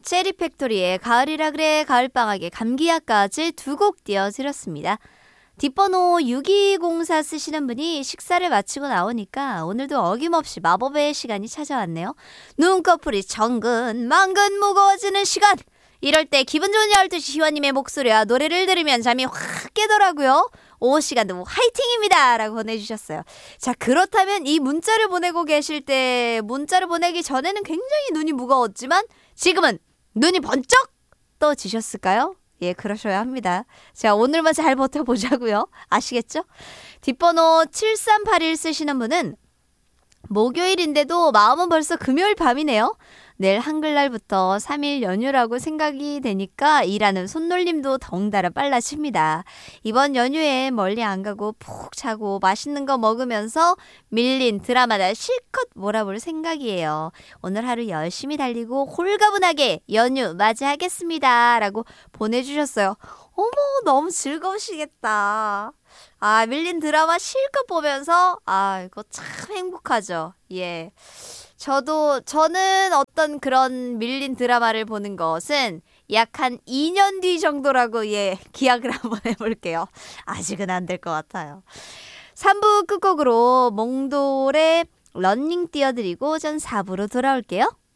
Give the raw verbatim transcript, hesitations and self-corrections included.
체리팩토리의 가을이라 그래 가을방학의 감기약까지 두 곡 띄워드렸습니다. 뒷번호 육이공사 쓰시는 분이 식사를 마치고 나오니까 오늘도 어김없이 마법의 시간이 찾아왔네요. 눈꺼풀이 정근 만근 무거워지는 시간. 이럴 때 기분 좋은 열두 시 희원님의 목소리와 노래를 들으면 잠이 확 깨더라고요. 오후 시간도 화이팅입니다 라고 보내주셨어요. 자, 그렇다면 이 문자를 보내고 계실 때 문자를 보내기 전에는 굉장히 눈이 무거웠지만 지금은 눈이 번쩍 떠지셨을까요? 예, 그러셔야 합니다. 자, 오늘만 잘 버텨보자고요. 아시겠죠? 뒷번호 칠삼팔일 쓰시는 분은 목요일인데도 마음은 벌써 금요일 밤이네요. 내일 한글날부터 삼 일 연휴라고 생각이 되니까 일하는 손놀림도 덩달아 빨라집니다. 이번 연휴에 멀리 안 가고 푹 자고 맛있는 거 먹으면서 밀린 드라마나 실컷 몰아볼 생각이에요. 오늘 하루 열심히 달리고 홀가분하게 연휴 맞이하겠습니다 라고 보내주셨어요. 어머, 너무 즐거우시겠다. 아, 밀린 드라마 실컷 보면서 아, 이거 참 행복하죠. 예. 저도 저는 어떤 그런 밀린 드라마를 보는 것은 약 한 이 년 뒤 정도라고 예 기약을 한번 해볼게요. 아직은 안 될 것 같아요. 삼 부 끝곡으로 몽돌의 러닝 띄워드리고 전 사 부로 돌아올게요.